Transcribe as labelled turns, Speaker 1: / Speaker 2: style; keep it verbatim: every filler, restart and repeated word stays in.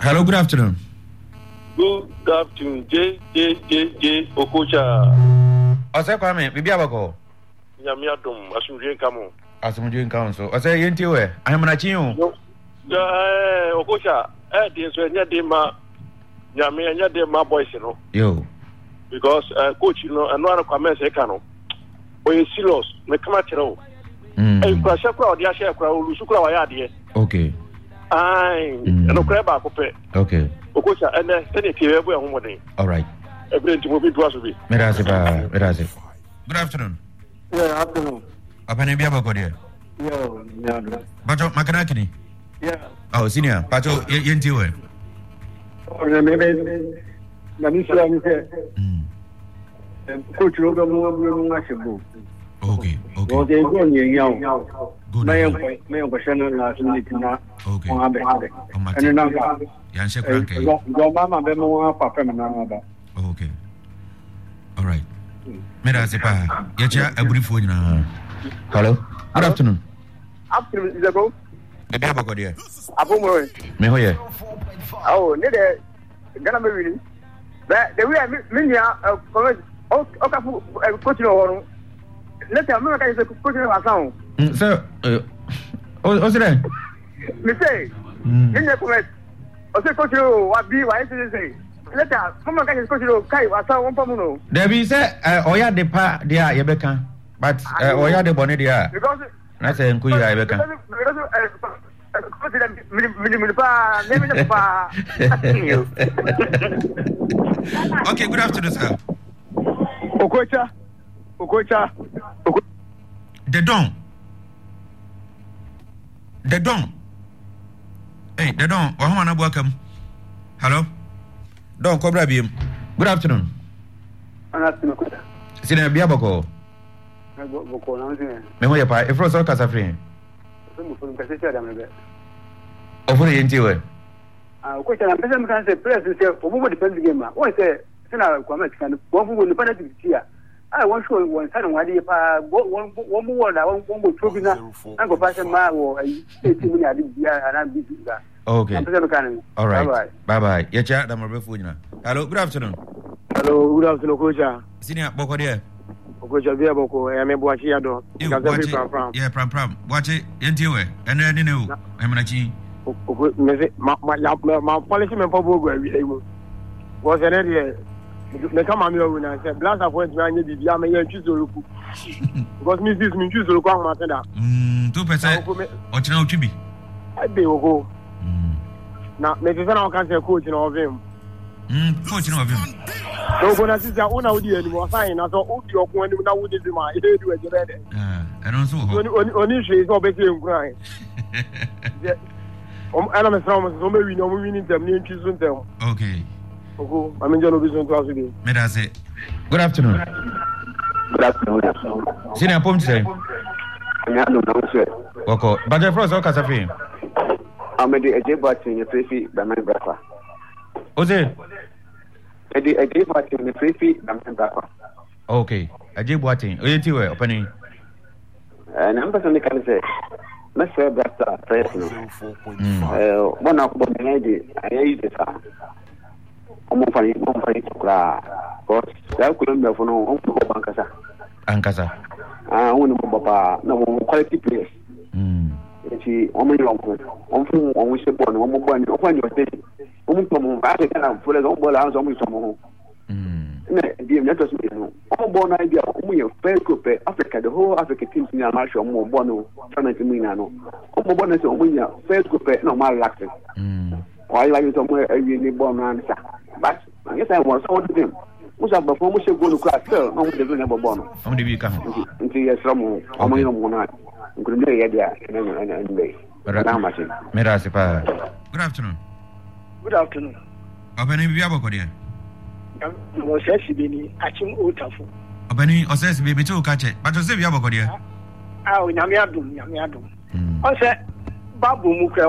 Speaker 1: Hello, good afternoon.
Speaker 2: Good afternoon, J J J J Okocha.
Speaker 1: Ose kwame, bibi abako.
Speaker 2: Nyame adom, asumdwe nkamo.
Speaker 1: Asumdwe nkamo so. Ose yenti we, ahemana chinyo.
Speaker 2: Ya eh Okocha, eh dey so nya dey ma nyame nya dey ma boys no.
Speaker 1: Yo.
Speaker 2: Because uh, coach no eno an kwame se ka no. Oye serious, me kama kire.
Speaker 1: Mm.
Speaker 2: Eh kwa shakwa odi ahia kwa olusu kwa wa ya de.
Speaker 1: Okay.
Speaker 2: Ai, eno kwa ba ko pe.
Speaker 1: Okay.
Speaker 2: Okocha ene tene kire bu ehun modern.
Speaker 1: All right.
Speaker 2: Every time we do asobi.
Speaker 1: Merasi ba, merasi. Good afternoon.
Speaker 3: Yeah, afternoon.
Speaker 1: Apa ni biaba ko dia?
Speaker 3: Yo, yeah.
Speaker 1: Bacho makana kini?
Speaker 3: Yeah.
Speaker 1: Oh, senior. Bacho yenti we.
Speaker 3: Oh, na me na mi sha mi se.
Speaker 1: Mm.
Speaker 3: Coach ro ga mo mo mo asebo.
Speaker 1: Okay, okay.
Speaker 3: O de go ni yaw.
Speaker 1: Good.
Speaker 3: Me yo me yo bashana na sini tina.
Speaker 1: Okay.
Speaker 3: On abe.
Speaker 1: Omati.
Speaker 3: Ene na ga.
Speaker 1: Yan se kranke.
Speaker 3: Go go mama be mo papa me na ba.
Speaker 1: Okay. All right. Merasi pa. Yacha abrifo nyina. Hello. Good afternoon.
Speaker 3: Afternoon, is ago.
Speaker 1: Bibi abako dia.
Speaker 3: Apo mo.
Speaker 1: Me hoye.
Speaker 3: Oh, ne de gana me wili. Ba the way me nya comment o o ka fu coach no wonu. Later me ka say coach no account.
Speaker 1: So, o o sire.
Speaker 3: Me say, me nya comment. O say coach no wa bi wa say say. Later, mama ka say coach no kai wa sa won pamu no.
Speaker 1: There be say oya de pa dia yebeka. But oya de bone dia.
Speaker 3: Because
Speaker 1: na say nku ya yebeka. Okay, good afternoon, sir.
Speaker 3: Okocha. Okocha.
Speaker 1: The Don. The Don. Hey, the Don. Wahana welcome. Hello? Don, Cobra Beam. Good afternoon. Sina Biaboko.
Speaker 3: Boko, I'm saying.
Speaker 1: Memoya pa, if Rosa Casafrin.
Speaker 3: From Cassetta, I'm a
Speaker 1: Over the interior.
Speaker 3: Ah, question, I'm saying, can say, President, for who depends game. What say, Senator Quamet can go for the penalty here. I want to one time, why do you one more? I won't go to Trubina and go pass a mile or eighteen minutes and I'm busy.
Speaker 1: Okay. All right. Bye bye. Yacha, I'm a refugee. Hello, good afternoon.
Speaker 3: Hello, good afternoon, Coach.
Speaker 1: Senior Boko there.
Speaker 3: Coach Biaboko, I am a boy here.
Speaker 1: Yeah, Pram Pram. Watch it, Intiwe, and then you know, I'm a chi.
Speaker 3: My policeman for Bogo was an idea. The come on, I said, Blast of West Ryan, the Yama, and choose to look. Because Missus Min choose to look on my center.
Speaker 1: Two percent or no to be.
Speaker 3: I be go. Now, maybe I can't say coaching of him.
Speaker 1: Hm, coaching of him.
Speaker 3: So when I see that one, I would anymore sign. I thought, oh, you're going to know what is my head. You are ready.
Speaker 1: And also,
Speaker 3: only she is obviously crying. I'm a from so maybe no winning them, new choosing them.
Speaker 1: Okay.
Speaker 3: Okay, I'm in your business class again.
Speaker 1: Medase. Good afternoon.
Speaker 4: Good afternoon.
Speaker 1: Senior Pom today. Okay. But the first, okay, Safi.
Speaker 4: I'm a day batting your free by my brother.
Speaker 1: What's it?
Speaker 4: A day batting your free by my brother.
Speaker 1: Okay. A day batting. Oh, you were opening.
Speaker 4: And I'm personally can say, let's say that personal. One of the lady, I ate it. I'm going to cry. But I couldn't be for no Ankasa.
Speaker 1: Ankasa.
Speaker 4: I want to Papa, no quality place. She only long one from one wish upon one more one upon your day. Only from Africa and full of all hours only some home. The letters, all born idea, only a fair group, Africa, the whole African teams in Marshall, more Bono, Trinity Minano. All born as a winner, fair group, no more laxing. Why are you somewhere a really born answer? But I guess I was all of them. What's up before we should go to class, sir? I'm the winner of Bono.
Speaker 1: How many you come?
Speaker 4: Until you're some, how many one night? Good day, idea, and day.
Speaker 1: Merasipa. Good afternoon.
Speaker 3: Good afternoon.
Speaker 1: Opening Biaboko there.
Speaker 3: Was Bini, Achim Utafu.
Speaker 1: Opening or says baby to catch it, but to say Biaboko there.
Speaker 3: Oh, Yamiadum, Yamiadum. I said, Babu Muka.